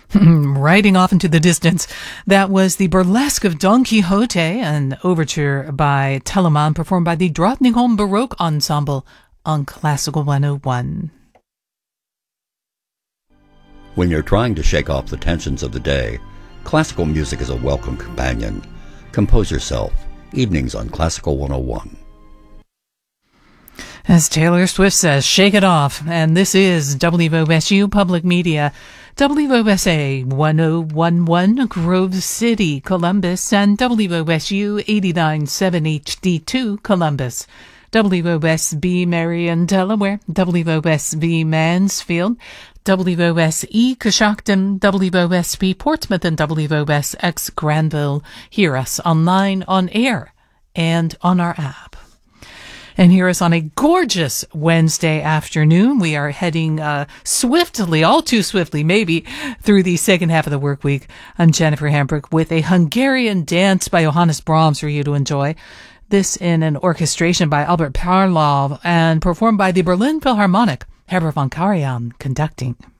Riding off into the distance, that was the burlesque of Don Quixote, an overture by Telemann, performed by the Drottningholm Baroque Ensemble on Classical 101. When you're trying to shake off the tensions of the day, classical music is a welcome companion. Compose yourself. Evenings on Classical 101. As Taylor Swift says, shake it off. And this is WOSU Public Media, WOSA 1011 Grove City, Columbus, and WOSU 89.7 HD2 Columbus, WOSB Marion, Delaware, WOSB Mansfield, WOSE Coshocton, WOSP Portsmouth, and WOSX Granville. Hear us online, on air, and on our app. And hear us on a gorgeous Wednesday afternoon. We are heading swiftly, all too swiftly maybe, through the second half of the work week. I'm Jennifer Hambrick with a Hungarian dance by Johannes Brahms for you to enjoy. This in an orchestration by Albert Parlov and performed by the Berlin Philharmonic. Herbert von Karajan conducting.